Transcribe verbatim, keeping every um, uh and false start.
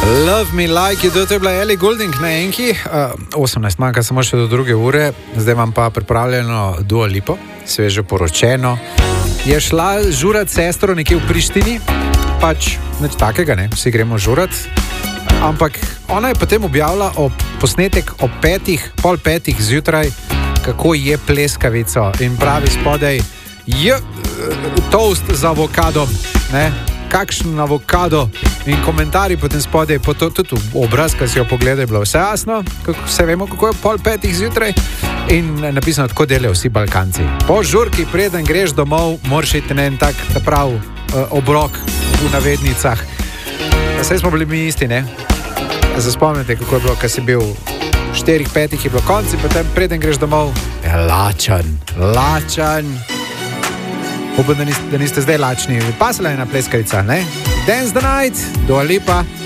Love me like you do, to je bila Ellie Goulding na enki, uh, osemnajst manjka samo še do druge ure, zdaj imam pa pripravljeno Dua Lipo, sveže poročeno. Je šla žurat sestro nekje v Prištini, pač nič takega, ne, vsi gremo žurat, ampak ona je potem objavila o posnetek o petih, pol petih zjutraj, kako je pleskavico in pravi spodaj, je toast z avokadom, ne, kakšen avokado in komentarji potem spodaj, po to, tudi obraz, ki si jo pogledal, je bilo vse jasno, kako, vse vemo, kako je pol petih zjutraj in napisano, tako delajo vsi Balkanci. Po žurki, preden greš domov, moraš iti na en tak, ta prav uh, obrok v navednicah. Vse smo bili mi isti, ne? Se spomnite, kako je bilo, ko si bil v štirih, petih, je bilo konci, potem preden greš domov, je lačen, lačen. Upam, da niste, da niste zdaj lačni. Pasala je na pleskavica, ne? Dance the night, Dua Lipa.